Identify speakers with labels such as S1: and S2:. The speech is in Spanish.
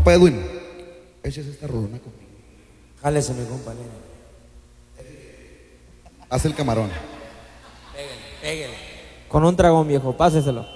S1: Compa Edwin, échese esta rolona conmigo.
S2: Jálese, mi compañero.
S1: Haz el camarón.
S2: Pégale, pégale. Con un dragón, viejo, páseselo.